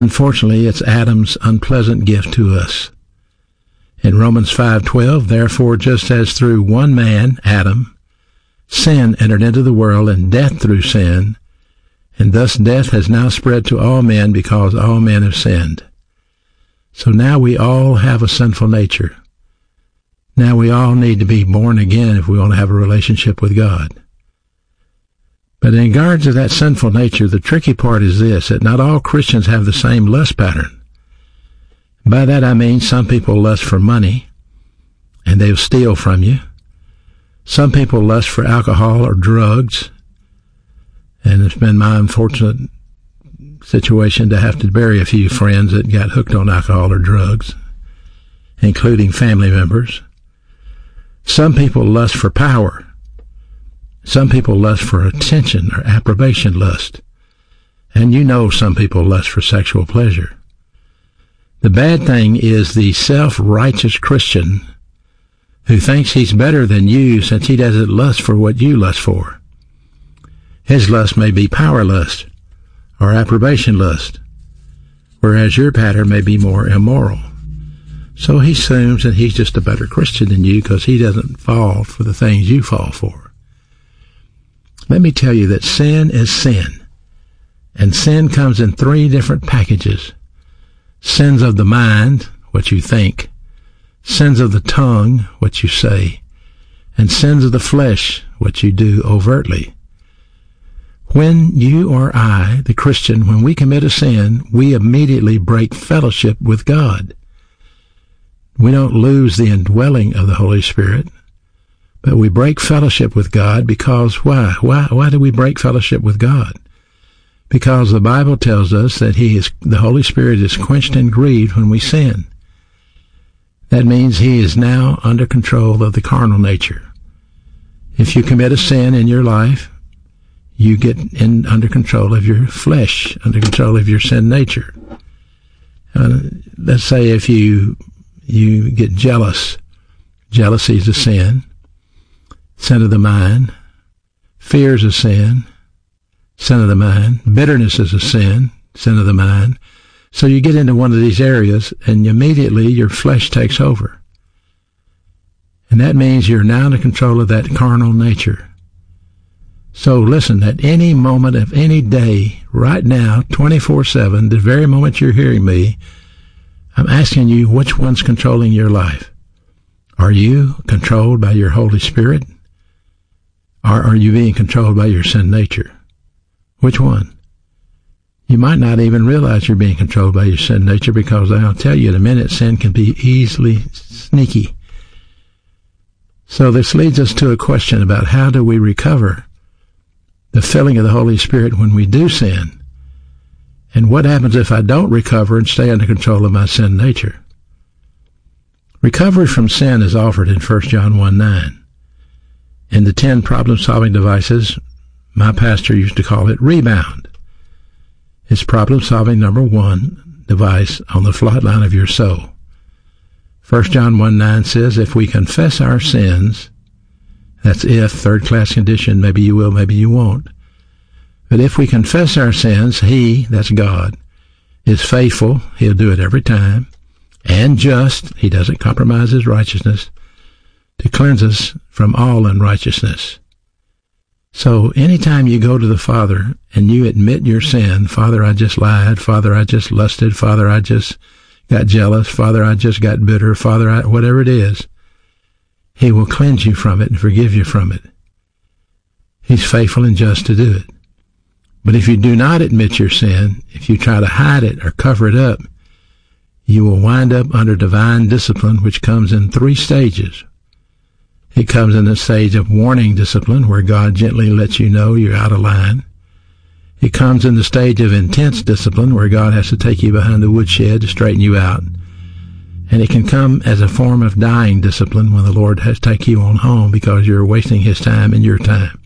Unfortunately, it's Adam's unpleasant gift to us. In Romans 5:12, therefore, just as through one man, Adam, sin entered into the world, and death through sin, and thus death has now spread to all men because all men have sinned. So now we all have a sinful nature. Now we all need to be born again if we want to have a relationship with God. But in regards to that sinful nature, the tricky part is this, that not all Christians have the same lust pattern. By that I mean some people lust for money, and they'll steal from you. Some people lust for alcohol or drugs, and it's been my unfortunate situation to have to bury a few friends that got hooked on alcohol or drugs, including family members. Some people lust for power. Some people lust for attention or approbation lust. And you know some people lust for sexual pleasure. The bad thing is the self-righteous Christian who thinks he's better than you since he doesn't lust for what you lust for. His lust may be power lust or approbation lust, whereas your pattern may be more immoral. So he assumes that he's just a better Christian than you because he doesn't fall for the things you fall for. Let me tell you that sin is sin, and sin comes in 3 different packages. Sins of the mind, what you think, sins of the tongue, what you say, and sins of the flesh, what you do overtly. When you or I, the Christian, when we commit a sin, we immediately break fellowship with God. We don't lose the indwelling of the Holy Spirit, but we break fellowship with God because why? Why do we break fellowship with God? Because the Bible tells us that the Holy Spirit is quenched and grieved when we sin. That means He is now under control of the carnal nature. If you commit a sin in your life, you get under control of your flesh, under control of your sin nature. Let's say if you get jealous. Jealousy is a sin. Sin of the mind. Fear is a sin. Sin of the mind. Bitterness is a sin. Sin of the mind. So you get into one of these areas, and immediately your flesh takes over. And that means you're now in control of that carnal nature. So listen, at any moment of any day, right now, 24/7, the very moment you're hearing me, I'm asking you, which one's controlling your life? Are you controlled by your Holy Spirit? Or are you being controlled by your sin nature? Which one? You might not even realize you're being controlled by your sin nature because I'll tell you in a minute, sin can be easily sneaky. So this leads us to a question about how do we recover the filling of the Holy Spirit when we do sin? And what happens if I don't recover and stay under control of my sin nature? Recovery from sin is offered in 1 John 1:9. In the 10 problem-solving devices, my pastor used to call it Rebound. It's problem-solving number 1 device on the flight line of your soul. 1 John 1:9 says, if we confess our sins, that's if, third-class condition, maybe you will, maybe you won't. But if we confess our sins, He, that's God, is faithful, He'll do it every time, and just, He doesn't compromise His righteousness, to cleanse us from all unrighteousness. So anytime you go to the Father and you admit your sin, Father, I just lied, Father, I just lusted, Father, I just got jealous, Father, I just got bitter, Father, whatever it is, He will cleanse you from it and forgive you from it. He's faithful and just to do it. But if you do not admit your sin, if you try to hide it or cover it up, you will wind up under divine discipline, which comes in 3 stages. It comes in the stage of warning discipline, where God gently lets you know you're out of line. It comes in the stage of intense discipline, where God has to take you behind the woodshed to straighten you out. And it can come as a form of dying discipline, when the Lord has to take you on home because you're wasting His time and your time.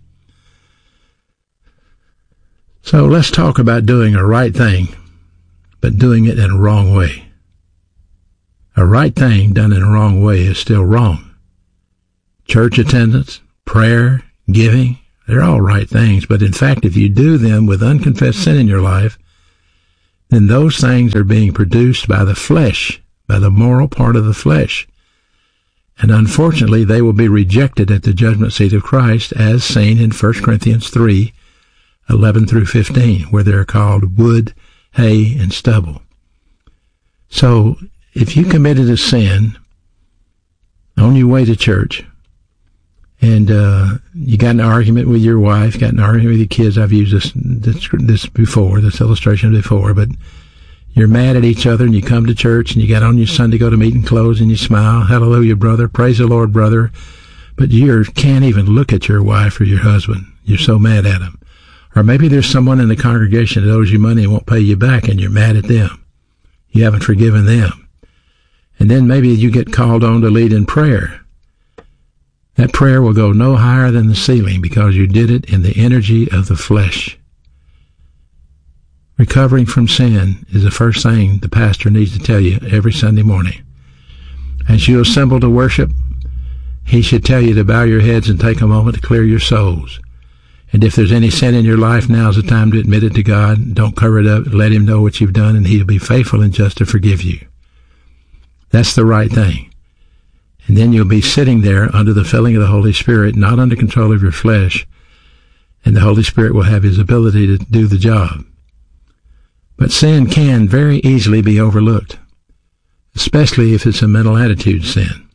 So let's talk about doing a right thing, but doing it in a wrong way. A right thing done in a wrong way is still wrong. Church attendance, prayer, giving, they're all right things, but in fact, if you do them with unconfessed sin in your life, then those things are being produced by the flesh, by the moral part of the flesh. And unfortunately, they will be rejected at the judgment seat of Christ, as seen in 1 Corinthians 3:11 through 15, where they're called wood, hay, and stubble. So, if you committed a sin on your way to church, and you got in an argument with your wife, got in an argument with your kids, I've used this before, this illustration before, but you're mad at each other, and you come to church, and you got on your Sunday go-to-meeting clothes, and you smile, hallelujah, brother, praise the Lord, brother, but you can't even look at your wife or your husband. You're so mad at them. Or maybe there's someone in the congregation that owes you money and won't pay you back, and you're mad at them. You haven't forgiven them. And then maybe you get called on to lead in prayer. That prayer will go no higher than the ceiling because you did it in the energy of the flesh. Recovering from sin is the first thing the pastor needs to tell you every Sunday morning. As you assemble to worship, he should tell you to bow your heads and take a moment to clear your souls. And if there's any sin in your life, now's the time to admit it to God. Don't cover it up. Let him know what you've done, and he'll be faithful and just to forgive you. That's the right thing. And then you'll be sitting there under the filling of the Holy Spirit, not under control of your flesh, and the Holy Spirit will have his ability to do the job. But sin can very easily be overlooked, especially if it's a mental attitude sin.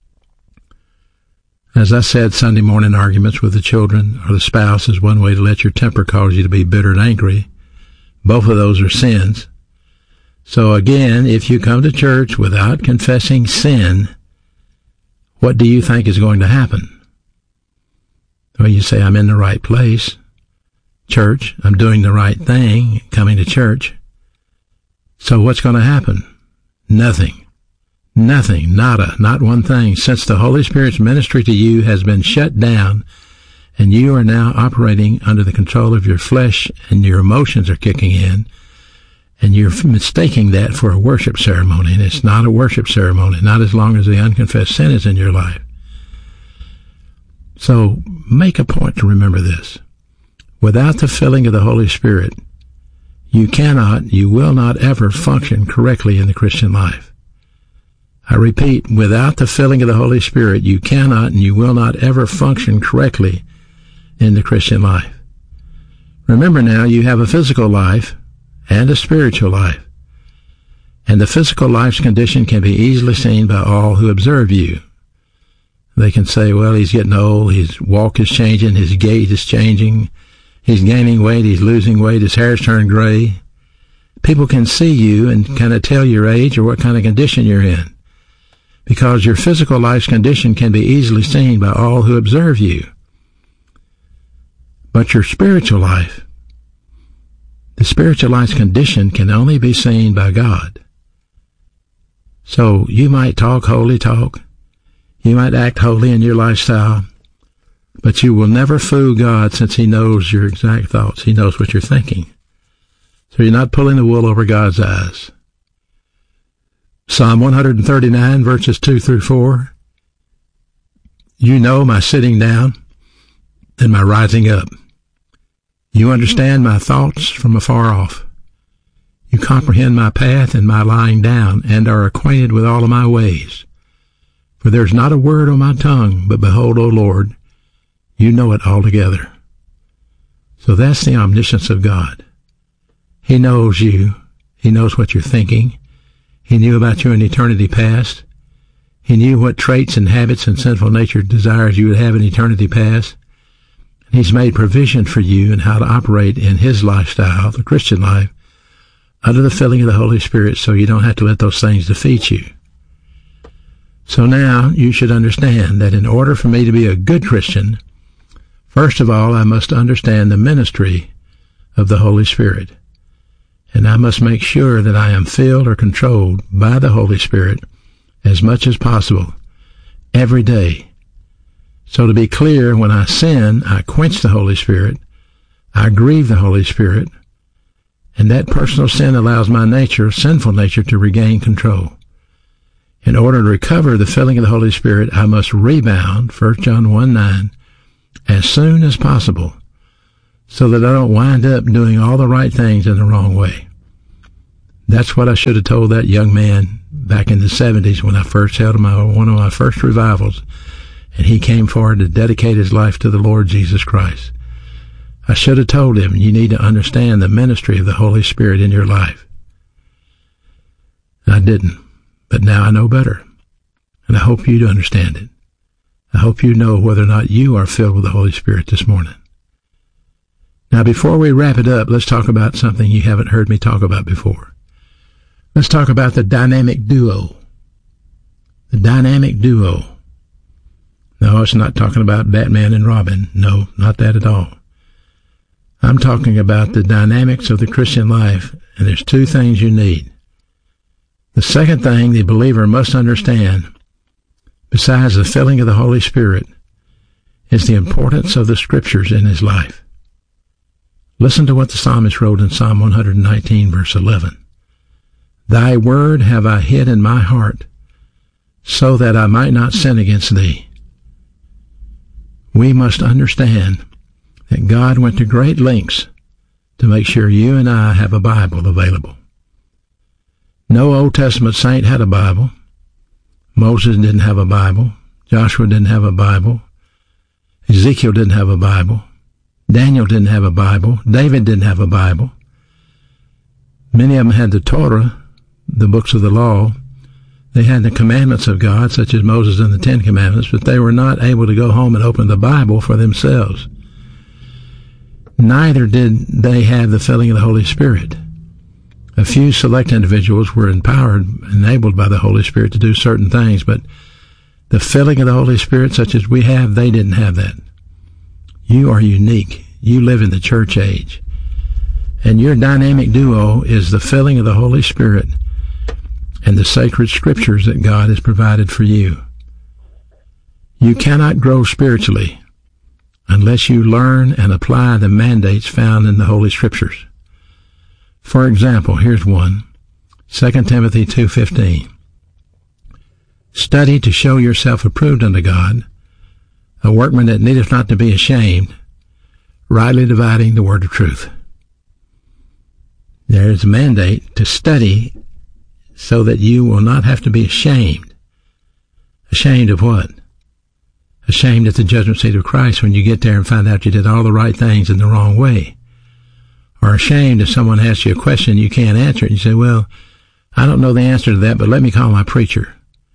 As I said, Sunday morning arguments with the children or the spouse is one way to let your temper cause you to be bitter and angry. Both of those are sins. So again, if you come to church without confessing sin, what do you think is going to happen? Well, you say, I'm in the right place. Church, I'm doing the right thing, coming to church. So what's going to happen? Nothing. Nothing. Nada. Not one thing. Since the Holy Spirit's ministry to you has been shut down, and you are now operating under the control of your flesh, and your emotions are kicking in, and you're mistaking that for a worship ceremony, and it's not a worship ceremony, not as long as the unconfessed sin is in your life. So make a point to remember this. Without the filling of the Holy Spirit, you will not ever function correctly in the Christian life. I repeat, without the filling of the Holy Spirit, you cannot and you will not ever function correctly in the Christian life. Remember now, you have a physical life and a spiritual life. And the physical life's condition can be easily seen by all who observe you. They can say, well, he's getting old, his walk is changing, his gait is changing, he's gaining weight, he's losing weight, his hair's turned gray. People can see you and kind of tell your age or what kind of condition you're in, because your physical life's condition can be easily seen by all who observe you. But your spiritual life, the spiritual life's condition can only be seen by God. So you might talk holy talk, you might act holy in your lifestyle, but you will never fool God, since he knows your exact thoughts. He knows what you're thinking. So you're not pulling the wool over God's eyes. Psalm 139, verses 2 through 4. You know my sitting down and my rising up. You understand my thoughts from afar off. You comprehend my path and my lying down, and are acquainted with all of my ways. For there's not a word on my tongue, but behold, O Lord, you know it altogether. So that's the omniscience of God. He knows you. He knows what you're thinking. He knew about you in eternity past. He knew what traits and habits and sinful nature desires you would have in eternity past. And he's made provision for you and how to operate in his lifestyle, the Christian life, under the filling of the Holy Spirit, so you don't have to let those things defeat you. So now you should understand that in order for me to be a good Christian, first of all, I must understand the ministry of the Holy Spirit. And I must make sure that I am filled or controlled by the Holy Spirit as much as possible every day. So to be clear, when I sin, I quench the Holy Spirit, I grieve the Holy Spirit, and that personal sin allows my nature, sinful nature, to regain control. In order to recover the filling of the Holy Spirit, I must rebound, 1 John 1:9, as soon as possible, so that I don't wind up doing all the right things in the wrong way. That's what I should have told that young man back in the 70s when I first held one of my first revivals, and he came forward to dedicate his life to the Lord Jesus Christ. I should have told him, you need to understand the ministry of the Holy Spirit in your life. I didn't, but now I know better, and I hope you understand it. I hope you know whether or not you are filled with the Holy Spirit this morning. Now, before we wrap it up, let's talk about something you haven't heard me talk about before. Let's talk about the dynamic duo. The dynamic duo. No, it's not talking about Batman and Robin. No, not that at all. I'm talking about the dynamics of the Christian life, and there's two things you need. The second thing the believer must understand, besides the filling of the Holy Spirit, is the importance of the Scriptures in his life. Listen to what the psalmist wrote in Psalm 119, verse 11. Thy word have I hid in my heart, so that I might not sin against thee. We must understand that God went to great lengths to make sure you and I have a Bible available. No Old Testament saint had a Bible. Moses didn't have a Bible. Joshua didn't have a Bible. Ezekiel didn't have a Bible. Daniel didn't have a Bible. David didn't have a Bible. Many of them had the Torah, the books of the law. They had the commandments of God, such as Moses and the Ten Commandments, but they were not able to go home and open the Bible for themselves. Neither did they have the filling of the Holy Spirit. A few select individuals were empowered, enabled by the Holy Spirit to do certain things, but the filling of the Holy Spirit, such as we have, they didn't have that. You are unique. You live in the church age. And your dynamic duo is the filling of the Holy Spirit and the sacred Scriptures that God has provided for you. You cannot grow spiritually unless you learn and apply the mandates found in the Holy Scriptures. For example, here's one, 2 Timothy 2:15. Study to show yourself approved unto God, a workman that needeth not to be ashamed, rightly dividing the word of truth. There is a mandate to study so that you will not have to be ashamed. Ashamed of what? Ashamed at the judgment seat of Christ when you get there and find out you did all the right things in the wrong way. Or ashamed if someone asks you a question you can't answer it. You say, well, I don't know the answer to that, but let me call my preacher.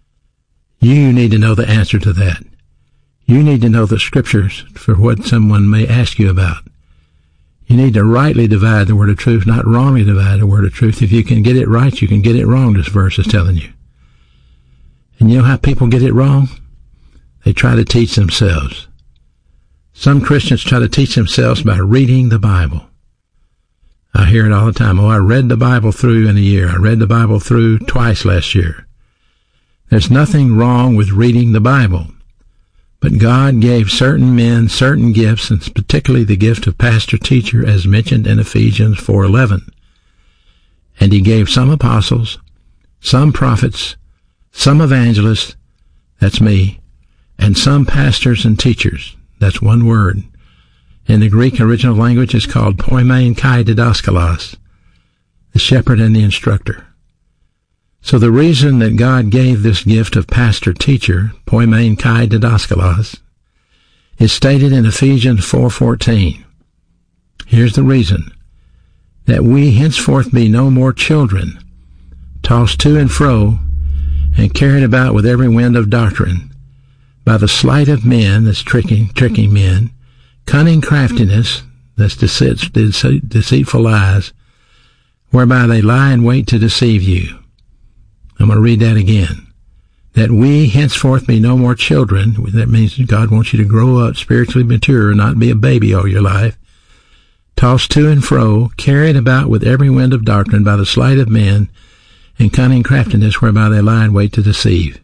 You need to know the answer to that. You need to know the Scriptures for what someone may ask you about. You need to rightly divide the word of truth, not wrongly divide the word of truth. If you can get it right, you can get it wrong, this verse is telling you. And you know how people get it wrong? They try to teach themselves. Some Christians try to teach themselves by reading the Bible. I hear it all the time. Oh, I read the Bible through in a year. I read the Bible through twice last year. There's nothing wrong with reading the Bible. But God gave certain men certain gifts, and particularly the gift of pastor-teacher as mentioned in Ephesians 4:11. And he gave some apostles, some prophets, some evangelists, that's me, and some pastors and teachers. That's one word. In the Greek original language, it's called poimen kai didaskalos, the shepherd and the instructor. So the reason that God gave this gift of pastor-teacher, poimen kai didaskalos, is stated in Ephesians 4:14. Here's the reason. That we henceforth be no more children, tossed to and fro, and carried about with every wind of doctrine, by the sleight of men, that's tricking men, cunning craftiness, that's deceitful lies, whereby they lie in wait to deceive you. I'm going to read that again. That we henceforth be no more children. That means God wants you to grow up spiritually mature and not be a baby all your life. Tossed to and fro, carried about with every wind of doctrine by the sleight of men and cunning craftiness whereby they lie in wait to deceive.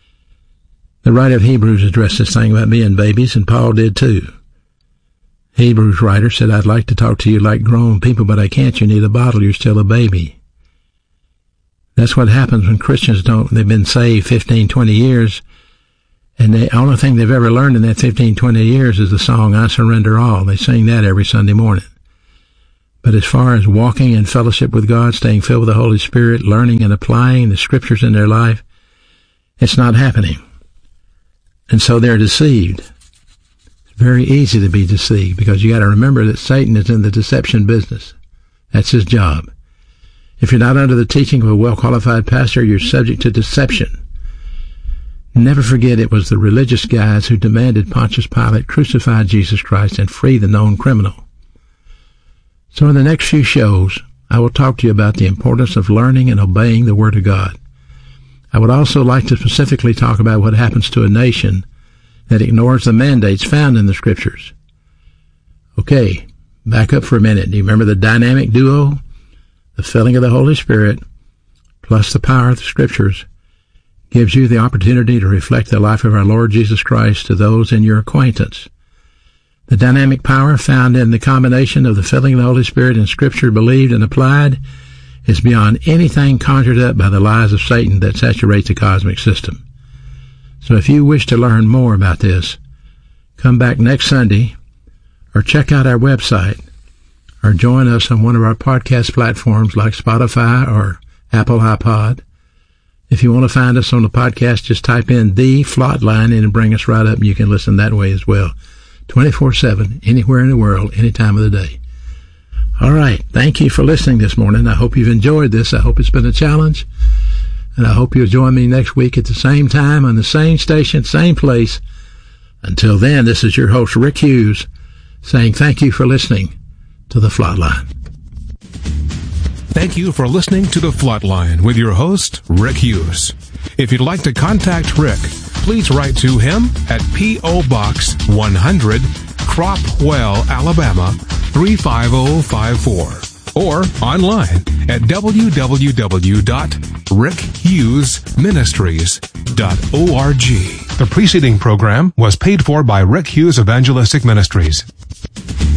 The writer of Hebrews addressed this thing about being babies, and Paul did too. Hebrews writer said, I'd like to talk to you like grown people, but I can't. You need a bottle. You're still a baby. That's what happens when Christians they've been saved 15, 20 years, and the only thing they've ever learned in that 15, 20 years is the song, I Surrender All. They sing that every Sunday morning. But as far as walking in fellowship with God, staying filled with the Holy Spirit, learning and applying the Scriptures in their life, it's not happening. And so they're deceived. It's very easy to be deceived because you got to remember that Satan is in the deception business. That's his job. If you're not under the teaching of a well-qualified pastor, you're subject to deception. Never forget it was the religious guys who demanded Pontius Pilate crucify Jesus Christ and free the known criminal. So in the next few shows, I will talk to you about the importance of learning and obeying the Word of God. I would also like to specifically talk about what happens to a nation that ignores the mandates found in the Scriptures. Okay, back up for a minute. Do you remember the dynamic duo? The filling of the Holy Spirit plus the power of the Scriptures gives you the opportunity to reflect the life of our Lord Jesus Christ to those in your acquaintance. The dynamic power found in the combination of the filling of the Holy Spirit and Scripture believed and applied is beyond anything conjured up by the lies of Satan that saturate the cosmic system. So if you wish to learn more about this, come back next Sunday or check out our website or join us on one of our podcast platforms like Spotify or Apple iPod. If you want to find us on the podcast, just type in The Flatline and bring us right up, and you can listen that way as well. 24/7, anywhere in the world, any time of the day. All right. Thank you for listening this morning. I hope you've enjoyed this. I hope it's been a challenge. And I hope you'll join me next week at the same time on the same station, same place. Until then, this is your host, Rick Hughes, saying thank you for listening to The Flatline. Thank you for listening to The Flatline with your host, Rick Hughes. If you'd like to contact Rick, please write to him at P.O. Box 100, Cropwell, Alabama, 35054, or online at www.rickhughesministries.org. The preceding program was paid for by Rick Hughes Evangelistic Ministries.